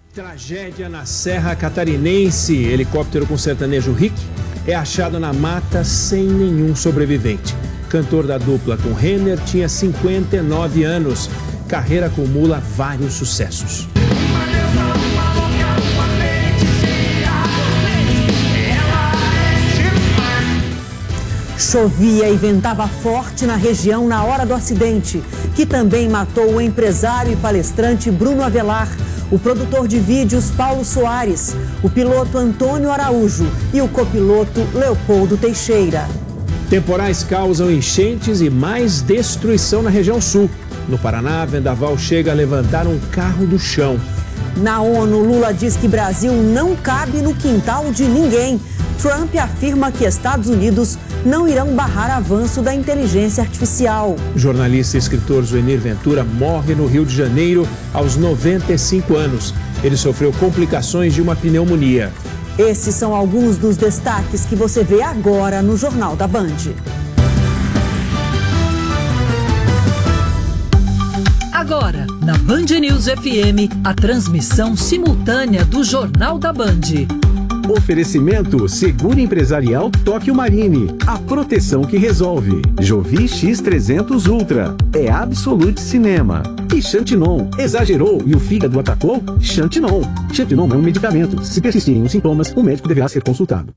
Tragédia na Serra Catarinense. Helicóptero com sertanejo Rick é achado na mata sem nenhum sobrevivente. Cantor da dupla com Renner tinha 59 anos. Carreira acumula vários sucessos. Chovia e ventava forte na região na hora do acidente, que também matou o empresário e palestrante Bruno Avelar, o produtor de vídeos Paulo Soares, o piloto Antônio Araújo e o copiloto Leopoldo Teixeira. Temporais causam enchentes e mais destruição na região sul. No Paraná, vendaval chega a levantar um carro do chão. Na ONU, Lula diz que Brasil não cabe no quintal de ninguém. Trump afirma que Estados Unidos não irão barrar avanço da inteligência artificial. O jornalista e escritor Zuenir Ventura morre no Rio de Janeiro aos 95 anos. Ele sofreu complicações de uma pneumonia. Esses são alguns dos destaques que você vê agora no Jornal da Band. Agora, na Band News FM, a transmissão simultânea do Jornal da Band. Oferecimento Seguro Empresarial Tóquio Marine. A proteção que resolve. Jovi X300 Ultra. É Absolute Cinema. E Xantinon. Exagerou e o fígado atacou? Xantinon. Xantinon é um medicamento. Se persistirem os sintomas, o médico deverá ser consultado.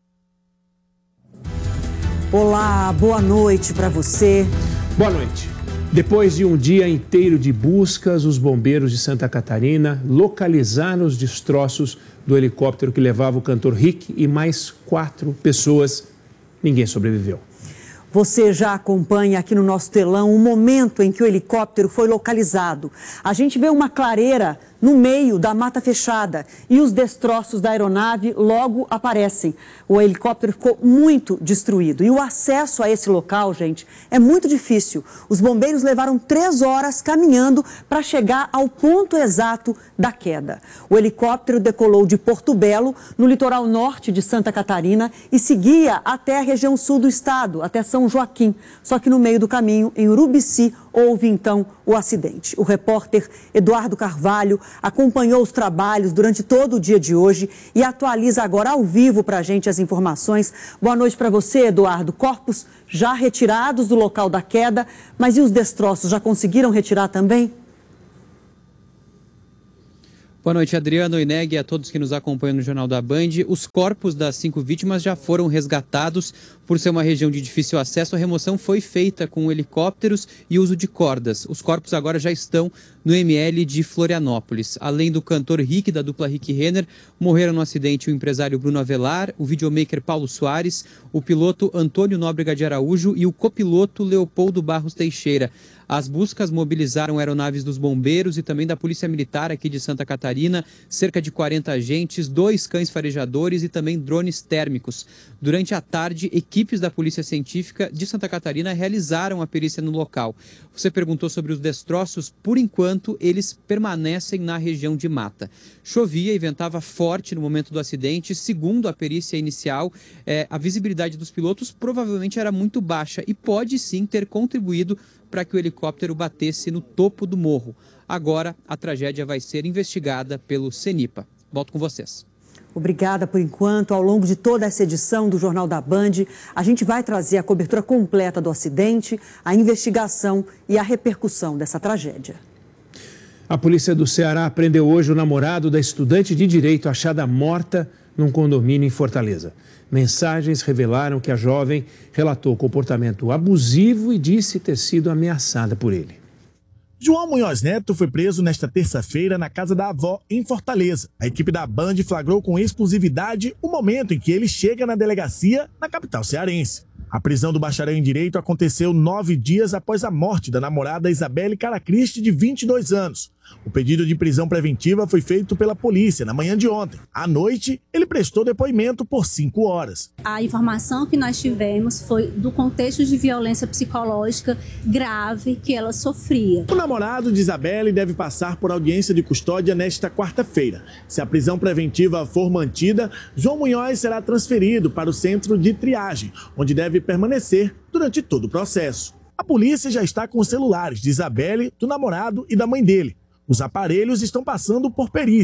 Olá, boa noite para você. Boa noite. Depois de um dia inteiro de buscas, os bombeiros de Santa Catarina localizaram os destroços do helicóptero que levava o cantor Rick e mais 4 pessoas. Ninguém sobreviveu. Você já acompanha aqui no nosso telão o momento em que o helicóptero foi localizado. A gente vê uma clareira no meio da mata fechada e os destroços da aeronave logo aparecem. O helicóptero ficou muito destruído e o acesso a esse local, gente, é muito difícil. Os bombeiros levaram 3 horas caminhando para chegar ao ponto exato da queda. O helicóptero decolou de Porto Belo, no litoral norte de Santa Catarina, e seguia até a região sul do estado, até São Joaquim. Só que no meio do caminho, em Urubici, houve então o acidente. O repórter Eduardo Carvalho acompanhou os trabalhos durante todo o dia de hoje e atualiza agora ao vivo para a gente as informações. Boa noite para você, Eduardo. Corpos já retirados do local da queda, mas e os destroços, já conseguiram retirar também? Boa noite, Adriano, Ineg e a todos que nos acompanham no Jornal da Band. Os corpos das 5 vítimas já foram resgatados. Por ser uma região de difícil acesso, a remoção foi feita com helicópteros e uso de cordas. Os corpos agora já estão no ML de Florianópolis. Além do cantor Rick, da dupla Rick e Renner, morreram no acidente o empresário Bruno Avelar, o videomaker Paulo Soares, o piloto Antônio Nóbrega de Araújo e o copiloto Leopoldo Barros Teixeira. As buscas mobilizaram aeronaves dos bombeiros e também da Polícia Militar aqui de Santa Catarina, cerca de 40 agentes, 2 cães farejadores e também drones térmicos. Durante a tarde, equipes da Polícia Científica de Santa Catarina realizaram a perícia no local. Você perguntou sobre os destroços. Por enquanto, eles permanecem na região de mata. Chovia e ventava forte no momento do acidente. Segundo a perícia inicial, a visibilidade dos pilotos provavelmente era muito baixa e pode sim ter contribuído para que o helicóptero batesse no topo do morro. Agora, a tragédia vai ser investigada pelo CENIPA. Volto com vocês. Obrigada por enquanto. Ao longo de toda essa edição do Jornal da Band, a gente vai trazer a cobertura completa do acidente, a investigação e a repercussão dessa tragédia. A polícia do Ceará prendeu hoje o namorado da estudante de direito achada morta num condomínio em Fortaleza. Mensagens revelaram que a jovem relatou comportamento abusivo e disse ter sido ameaçada por ele. João Munhoz Neto foi preso nesta terça-feira na casa da avó, em Fortaleza. A equipe da Band flagrou com exclusividade o momento em que ele chega na delegacia na capital cearense. A prisão do bacharel em Direito aconteceu 9 dias após a morte da namorada Isabelle Caracristi, de 22 anos. O pedido de prisão preventiva foi feito pela polícia na manhã de ontem. À noite, ele prestou depoimento por 5 horas. A informação que nós tivemos foi do contexto de violência psicológica grave que ela sofria. O namorado de Isabelle deve passar por audiência de custódia nesta quarta-feira. Se a prisão preventiva for mantida, João Munhoz será transferido para o centro de triagem, onde deve permanecer durante todo o processo. A polícia já está com os celulares de Isabelle, do namorado e da mãe dele. Os aparelhos estão passando por perícia.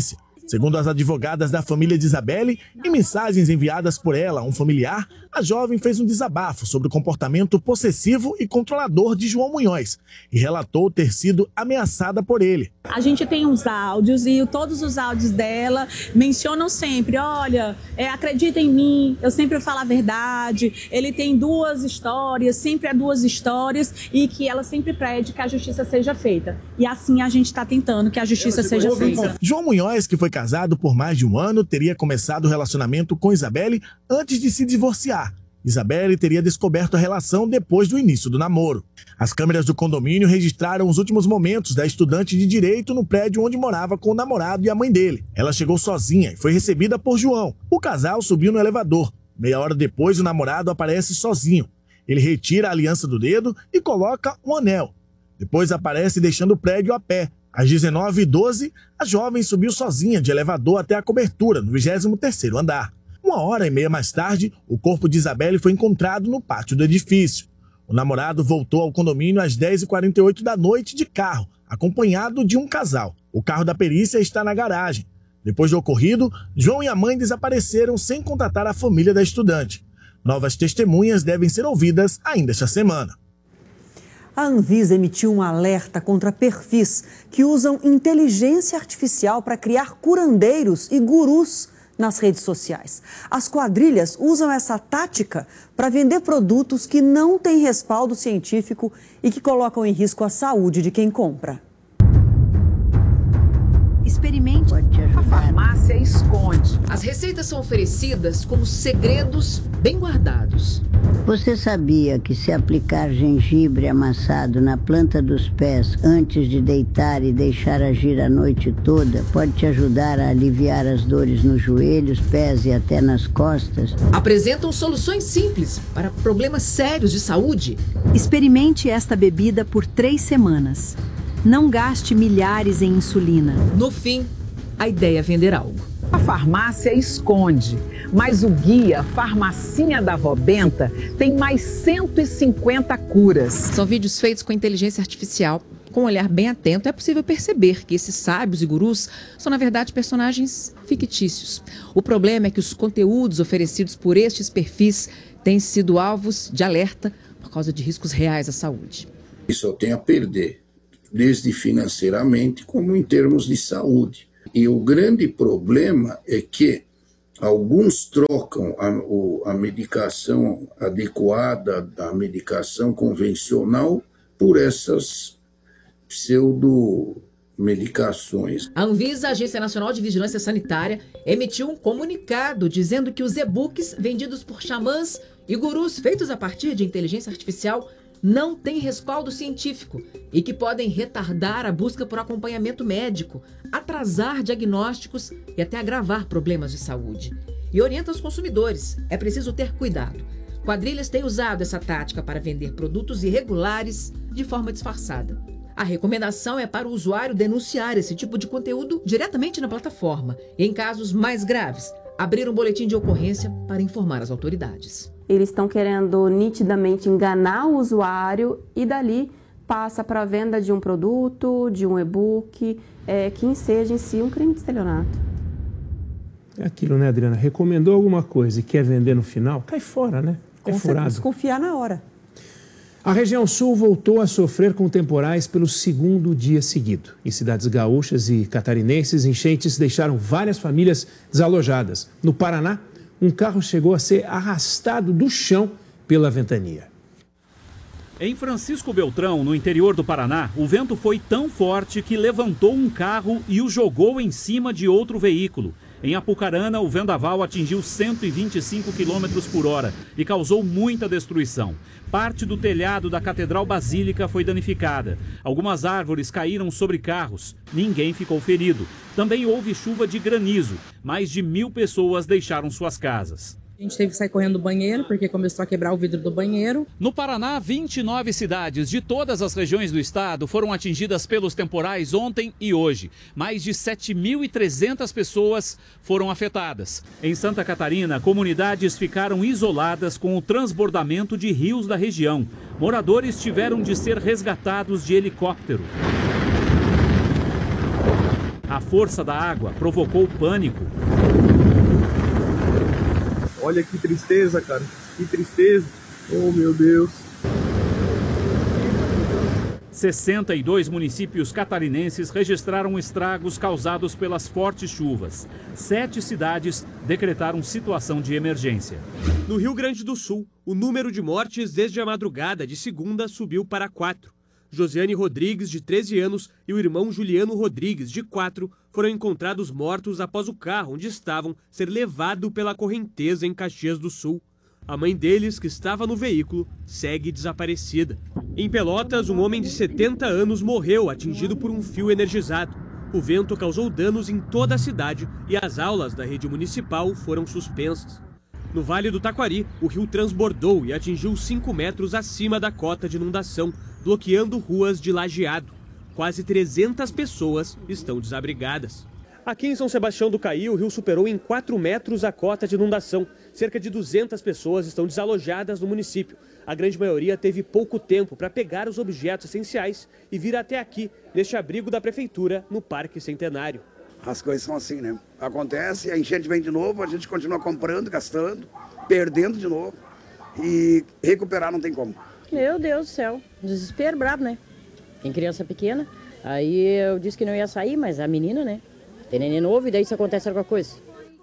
Segundo as advogadas da família de Isabelle, em mensagens enviadas por ela a um familiar, a jovem fez um desabafo sobre o comportamento possessivo e controlador de João Munhoz e relatou ter sido ameaçada por ele. A gente tem uns áudios e todos os áudios dela mencionam sempre, olha, acredita em mim, eu sempre falo a verdade, ele tem 2 histórias, sempre há 2 histórias e que ela sempre pede que a justiça seja feita. E assim a gente está tentando que a justiça seja feita. João Munhoz, que foi casado por mais de um ano, teria começado o relacionamento com Isabelle antes de se divorciar. Isabelle teria descoberto a relação depois do início do namoro. As câmeras do condomínio registraram os últimos momentos da estudante de direito no prédio onde morava com o namorado e a mãe dele. Ela chegou sozinha e foi recebida por João. O casal subiu no elevador. Meia hora depois, o namorado aparece sozinho. Ele retira a aliança do dedo e coloca um anel. Depois aparece deixando o prédio a pé. Às 19h12, a jovem subiu sozinha de elevador até a cobertura, no 23º andar. 1h30 mais tarde, o corpo de Isabelle foi encontrado no pátio do edifício. O namorado voltou ao condomínio às 10h48 da noite de carro, acompanhado de um casal. O carro da perícia está na garagem. Depois do ocorrido, João e a mãe desapareceram sem contatar a família da estudante. Novas testemunhas devem ser ouvidas ainda esta semana. A Anvisa emitiu um alerta contra perfis que usam inteligência artificial para criar curandeiros e gurus nas redes sociais. As quadrilhas usam essa tática para vender produtos que não têm respaldo científico e que colocam em risco a saúde de quem compra. Experimente. A farmácia esconde. As receitas são oferecidas como segredos bem guardados. Você sabia que se aplicar gengibre amassado na planta dos pés antes de deitar e deixar agir a noite toda pode te ajudar a aliviar as dores nos joelhos, pés e até nas costas? Apresentam soluções simples para problemas sérios de saúde. Experimente esta bebida por 3 semanas. Não gaste milhares em insulina. No fim, a ideia é vender algo. A farmácia esconde, mas o guia Farmacinha da Vó Benta tem mais 150 curas. São vídeos feitos com inteligência artificial. Com um olhar bem atento, é possível perceber que esses sábios e gurus são, na verdade, personagens fictícios. O problema é que os conteúdos oferecidos por estes perfis têm sido alvos de alerta por causa de riscos reais à saúde. Só tem a perder, desde financeiramente como em termos de saúde. E o grande problema é que alguns trocam a medicação adequada, a medicação convencional, por essas pseudomedicações. A Anvisa, a Agência Nacional de Vigilância Sanitária, emitiu um comunicado dizendo que os e-books vendidos por xamãs e gurus feitos a partir de inteligência artificial não têm respaldo científico e que podem retardar a busca por acompanhamento médico, atrasar diagnósticos e até agravar problemas de saúde. E orienta os consumidores, é preciso ter cuidado. Quadrilhas têm usado essa tática para vender produtos irregulares de forma disfarçada. A recomendação é para o usuário denunciar esse tipo de conteúdo diretamente na plataforma e, em casos mais graves, abrir um boletim de ocorrência para informar as autoridades. Eles estão querendo nitidamente enganar o usuário e dali passa para a venda de um produto, de um e-book, que enseja em si um crime de estelionato. É aquilo, né, Adriana? Recomendou alguma coisa e quer vender no final, cai fora, né? É furado. Desconfiar na hora. A região sul voltou a sofrer com temporais pelo 2º dia seguido. Em cidades gaúchas e catarinenses, enchentes deixaram várias famílias desalojadas. No Paraná, um carro chegou a ser arrastado do chão pela ventania. Em Francisco Beltrão, no interior do Paraná, o vento foi tão forte que levantou um carro e o jogou em cima de outro veículo. Em Apucarana, o vendaval atingiu 125 km por hora e causou muita destruição. Parte do telhado da Catedral Basílica foi danificada. Algumas árvores caíram sobre carros. Ninguém ficou ferido. Também houve chuva de granizo. Mais de 1.000 pessoas deixaram suas casas. A gente teve que sair correndo do banheiro, porque começou a quebrar o vidro do banheiro. No Paraná, 29 cidades de todas as regiões do estado foram atingidas pelos temporais ontem e hoje. Mais de 7.300 pessoas foram afetadas. Em Santa Catarina, comunidades ficaram isoladas com o transbordamento de rios da região. Moradores tiveram de ser resgatados de helicóptero. A A força da água provocou pânico. Olha que tristeza, cara. Que tristeza. Oh, meu Deus. 62 municípios catarinenses registraram estragos causados pelas fortes chuvas. 7 cidades decretaram situação de emergência. No Rio Grande do Sul, o número de mortes desde a madrugada de segunda subiu para 4. Josiane Rodrigues, de 13 anos, e o irmão Juliano Rodrigues, de 4, foram encontrados mortos após o carro onde estavam ser levado pela correnteza em Caxias do Sul. A mãe deles, que estava no veículo, segue desaparecida. Em Pelotas, um homem de 70 anos morreu atingido por um fio energizado. O vento causou danos em toda a cidade e as aulas da rede municipal foram suspensas. No Vale do Taquari, o rio transbordou e atingiu 5 metros acima da cota de inundação, bloqueando ruas de lajeado. Quase 300 pessoas estão desabrigadas. Aqui em São Sebastião do Caí, o rio superou em 4 metros a cota de inundação. Cerca de 200 pessoas estão desalojadas no município. A grande maioria teve pouco tempo para pegar os objetos essenciais e vir até aqui, neste abrigo da prefeitura, no Parque Centenário. As coisas são assim, né? Acontece, a enchente vem de novo, a gente continua comprando, gastando, perdendo de novo e recuperar não tem como. Meu Deus do céu, desespero brabo, né? Tem criança pequena, aí eu disse que não ia sair, mas a menina, né? Tem neném novo e daí se acontece alguma coisa.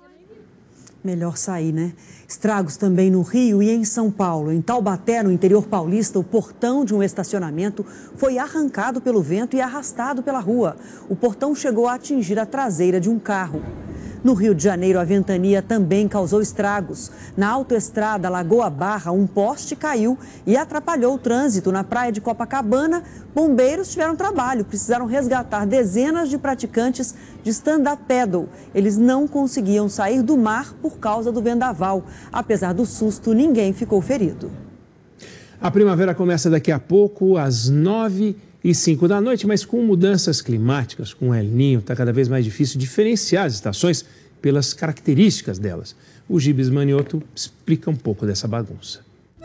Melhor sair, né? Estragos também no Rio e em São Paulo. Em Taubaté, no interior paulista, o portão de um estacionamento foi arrancado pelo vento e arrastado pela rua. O portão chegou a atingir a traseira de um carro. No Rio de Janeiro, a ventania também causou estragos. Na autoestrada Lagoa Barra, um poste caiu e atrapalhou o trânsito. Na praia de Copacabana, bombeiros tiveram trabalho, precisaram resgatar dezenas de praticantes de stand-up paddle. Eles não conseguiam sair do mar por causa do vendaval. Apesar do susto, ninguém ficou ferido. A primavera começa daqui a pouco, às 9h05 da noite, mas com mudanças climáticas, com El Niño, está cada vez mais difícil diferenciar as estações pelas características delas. O Gibes Manioto explica um pouco dessa bagunça.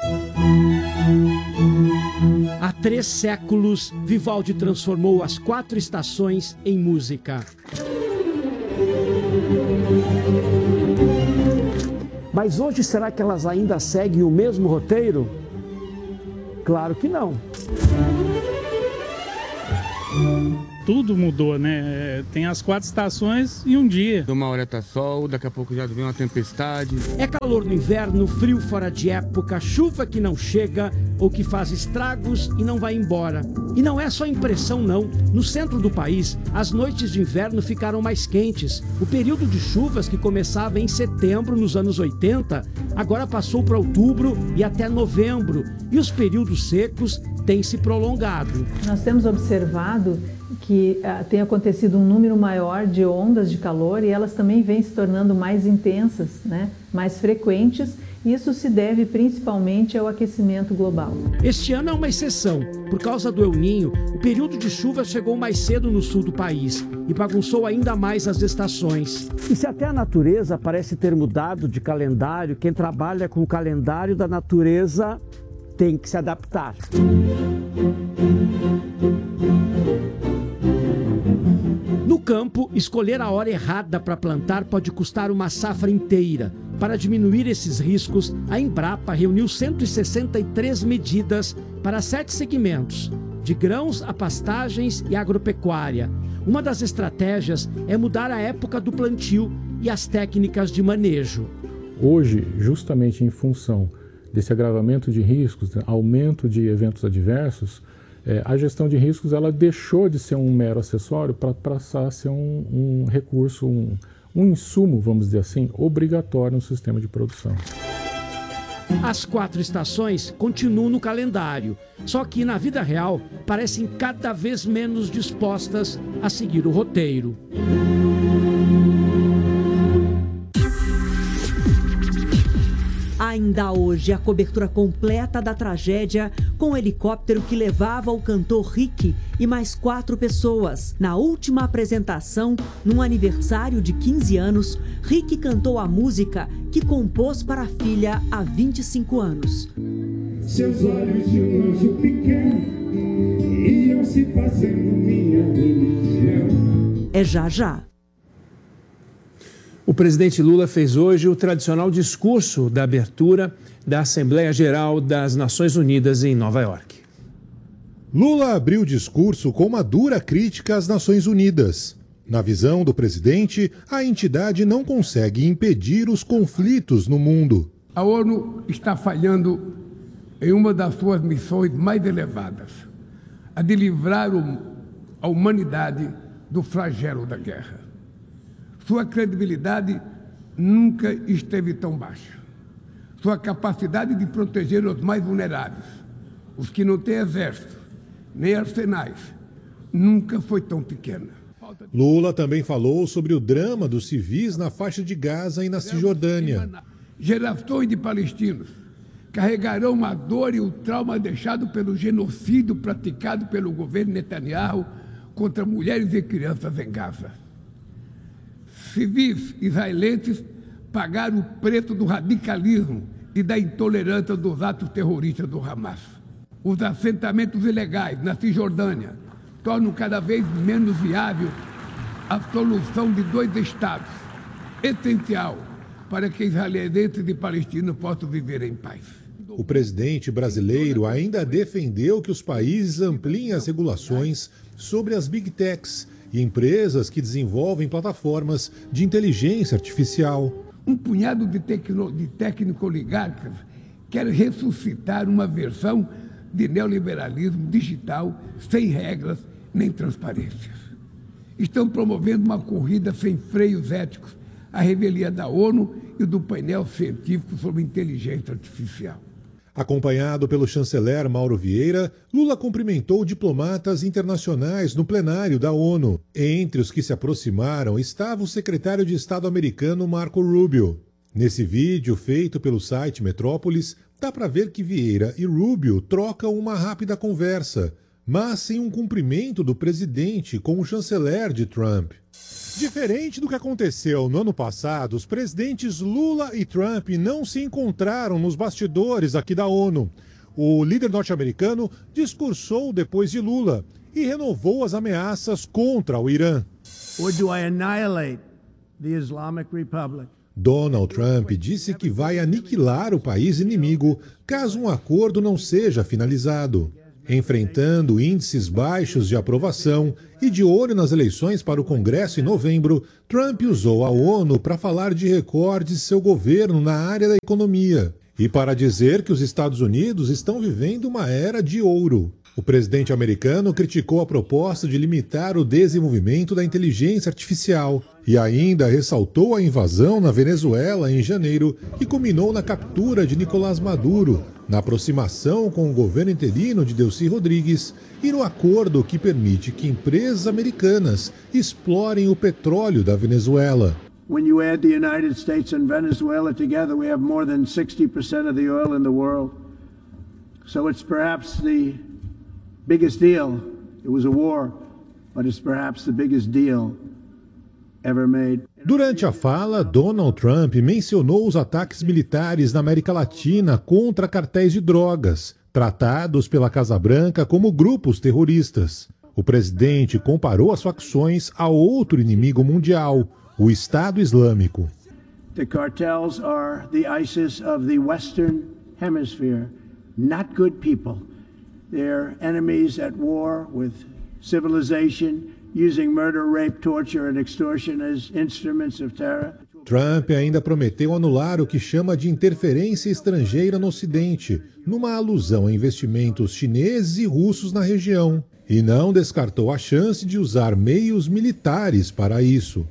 Há 3 séculos, Vivaldi transformou as 4 estações em música. Mas hoje, será que elas ainda seguem o mesmo roteiro? Claro que não. Tudo mudou, né? Tem as 4 estações e um dia. Uma hora tá sol, daqui a pouco já vem uma tempestade. É calor no inverno, frio fora de época, chuva que não chega ou que faz estragos e não vai embora. E não é só impressão, não. No centro do país, as noites de inverno ficaram mais quentes. O período de chuvas, que começava em setembro nos anos 80, agora passou para outubro e até novembro. E os períodos secos têm se prolongado. Nós temos observado que tem acontecido um número maior de ondas de calor e elas também vêm se tornando mais intensas, né? Mais frequentes. Isso se deve principalmente ao aquecimento global. Este ano é uma exceção. Por causa do El Niño, o período de chuva chegou mais cedo no sul do país e bagunçou ainda mais as estações. E se até a natureza parece ter mudado de calendário, quem trabalha com o calendário da natureza tem que se adaptar. No campo, escolher a hora errada para plantar pode custar uma safra inteira. Para diminuir esses riscos, a Embrapa reuniu 163 medidas para 7 segmentos, de grãos a pastagens e agropecuária. Uma das estratégias é mudar a época do plantio e as técnicas de manejo. Hoje, justamente em função desse agravamento de riscos, aumento de eventos adversos, a gestão de riscos ela deixou de ser um mero acessório para passar a ser um recurso, um insumo, vamos dizer assim, obrigatório no sistema de produção. As 4 estações continuam no calendário, só que na vida real parecem cada vez menos dispostas a seguir o roteiro. Ainda hoje, a cobertura completa da tragédia com o helicóptero que levava o cantor Rick e mais 4 pessoas. Na última apresentação, num aniversário de 15 anos, Rick cantou a música que compôs para a filha há 25 anos. Seus olhos de um anjo pequeno iam se fazendo minha religião. é já já. O presidente Lula fez hoje o tradicional discurso da abertura da Assembleia Geral das Nações Unidas em Nova York. Lula abriu o discurso com uma dura crítica às Nações Unidas. Na visão do presidente, a entidade não consegue impedir os conflitos no mundo. A ONU está falhando em uma das suas missões mais elevadas, a de livrar a humanidade do flagelo da guerra. Sua credibilidade nunca esteve tão baixa. Sua capacidade de proteger os mais vulneráveis, os que não têm exército, nem arsenais, nunca foi tão pequena. Lula também falou sobre o drama dos civis na faixa de Gaza e na Cisjordânia. Gerações de palestinos carregarão a dor e o trauma deixado pelo genocídio praticado pelo governo Netanyahu contra mulheres e crianças em Gaza. Civis israelenses pagaram o preço do radicalismo e da intolerância dos atos terroristas do Hamas. Os assentamentos ilegais na Cisjordânia tornam cada vez menos viável a solução de 2 estados, essencial para que israelenses e palestinos possam viver em paz. O presidente brasileiro ainda defendeu que os países ampliem as regulações sobre as Big Techs e empresas que desenvolvem plataformas de inteligência artificial. Um punhado de técnico-oligarcas quer ressuscitar uma versão de neoliberalismo digital sem regras nem transparências. Estão promovendo uma corrida sem freios éticos à revelia da ONU e do painel científico sobre inteligência artificial. Acompanhado pelo chanceler Mauro Vieira, Lula cumprimentou diplomatas internacionais no plenário da ONU. Entre os que se aproximaram estava o secretário de Estado americano Marco Rubio. Nesse vídeo feito pelo site Metrópolis, dá para ver que Vieira e Rubio trocam uma rápida conversa, mas sem um cumprimento do presidente com o chanceler de Trump. Diferente do que aconteceu no ano passado, os presidentes Lula e Trump não se encontraram nos bastidores aqui da ONU. O líder norte-americano discursou depois de Lula e renovou as ameaças contra o Irã. Or do I annihilate the Islamic Republic? Donald Trump disse que vai aniquilar o país inimigo caso um acordo não seja finalizado. Enfrentando índices baixos de aprovação e de olho nas eleições para o Congresso em novembro, Trump usou a ONU para falar de recordes de seu governo na área da economia e para dizer que os Estados Unidos estão vivendo uma era de ouro. O presidente americano criticou a proposta de limitar o desenvolvimento da inteligência artificial e ainda ressaltou a invasão na Venezuela em janeiro, que culminou na captura de Nicolás Maduro, na aproximação com o governo interino de Delcy Rodrigues e no acordo que permite que empresas americanas explorem o petróleo da Venezuela. When you add the United States and Venezuela together, we have more than 60% of the oil in the world. So it's perhaps the biggest deal. It was a war, but it's perhaps the biggest deal ever made. Durante a fala, Donald Trump mencionou os ataques militares na América Latina contra cartéis de drogas, tratados pela Casa Branca como grupos terroristas. O presidente comparou as facções a outro inimigo mundial, o Estado Islâmico. The cartels are the ISIS of the Western Hemisphere, not good people. They're enemies at war with civilization, using murder, rape, torture and extortion as instruments of terror. Trump ainda prometeu anular o que chama de interferência estrangeira no Ocidente, numa alusão a investimentos chineses e russos na região, e não descartou a chance de usar meios militares para isso.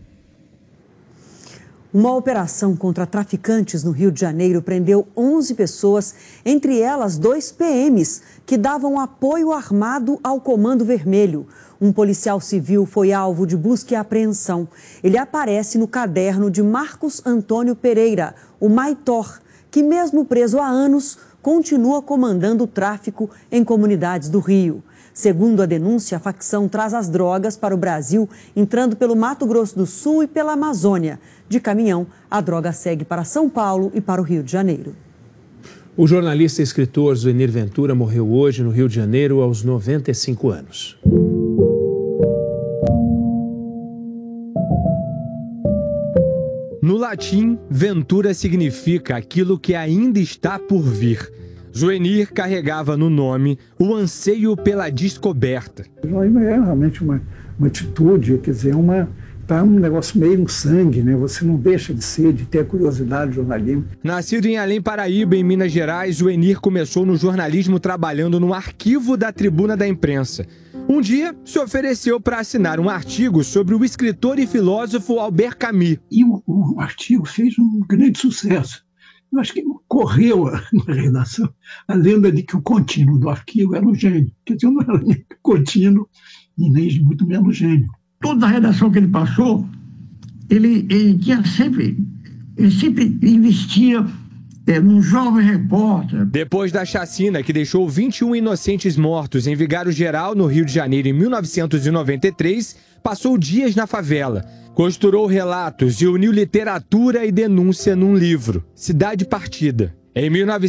Uma operação contra traficantes no Rio de Janeiro prendeu 11 pessoas, entre elas 2 PMs, que davam apoio armado ao Comando Vermelho. Um policial civil foi alvo de busca e apreensão. Ele aparece no caderno de Marcos Antônio Pereira, o Maitor, que mesmo preso há anos, continua comandando o tráfico em comunidades do Rio. Segundo a denúncia, a facção traz as drogas para o Brasil, entrando pelo Mato Grosso do Sul e pela Amazônia. De caminhão, a droga segue para São Paulo e para o Rio de Janeiro. O jornalista e escritor Zuenir Ventura morreu hoje no Rio de Janeiro aos 95 anos. No latim, ventura significa aquilo que ainda está por vir. Zuenir carregava no nome o anseio pela descoberta. É realmente uma atitude, quer dizer, tá um negócio meio no sangue, né? Você não deixa de ter a curiosidade do jornalismo. Nascido em Além Paraíba, em Minas Gerais, Zuenir começou no jornalismo trabalhando no arquivo da Tribuna da Imprensa. Um dia, se ofereceu para assinar um artigo sobre o escritor e filósofo Albert Camus. E o artigo fez um grande sucesso. Eu acho que correu na redação a lenda de que o contínuo do arquivo era um gênio. Quer dizer, não era nem contínuo e nem muito menos gênio. Toda a redação que ele passou, ele sempre investia num jovem repórter. Depois da chacina que deixou 21 inocentes mortos em Vigário Geral, no Rio de Janeiro, em 1993, passou dias na favela. Costurou relatos e uniu literatura e denúncia num livro, Cidade Partida. Em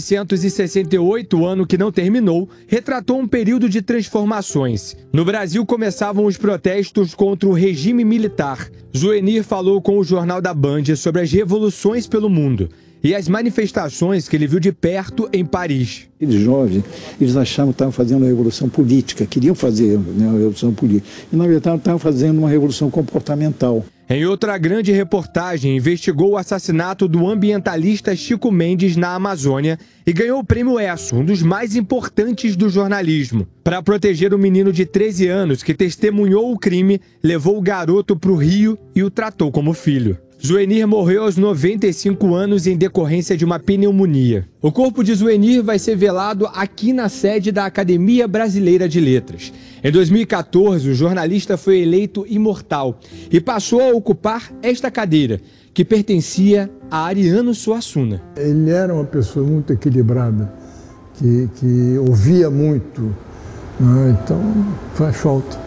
1968, o ano que não terminou, retratou um período de transformações. No Brasil começavam os protestos contra o regime militar. Zuenir falou com o Jornal da Band sobre as revoluções pelo mundo e as manifestações que ele viu de perto em Paris. Eles jovens, eles achavam que estavam fazendo uma revolução política, queriam fazer uma revolução política. E, na verdade, estavam fazendo uma revolução comportamental. Em outra grande reportagem, investigou o assassinato do ambientalista Chico Mendes na Amazônia e ganhou o Prêmio ESSO, um dos mais importantes do jornalismo. Para proteger o menino de 13 anos que testemunhou o crime, levou o garoto para o Rio e o tratou como filho. Zuenir morreu aos 95 anos em decorrência de uma pneumonia. O corpo de Zuenir vai ser velado aqui na sede da Academia Brasileira de Letras. Em 2014, o jornalista foi eleito imortal e passou a ocupar esta cadeira, que pertencia a Ariano Suassuna. Ele era uma pessoa muito equilibrada, que ouvia muito, né? Então faz falta.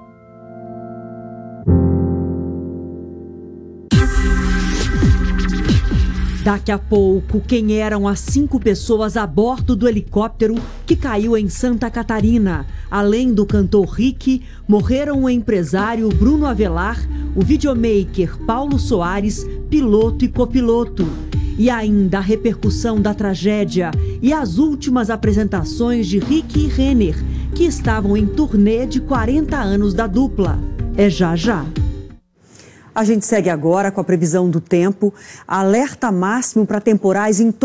Daqui a pouco, quem eram as 5 pessoas a bordo do helicóptero que caiu em Santa Catarina? Além do cantor Rick, morreram o empresário Bruno Avelar, o videomaker Paulo Soares, piloto e copiloto. E ainda a repercussão da tragédia e as últimas apresentações de Rick e Renner, que estavam em turnê de 40 anos da dupla. É já já. A gente segue agora com a previsão do tempo. Alerta máximo para temporais em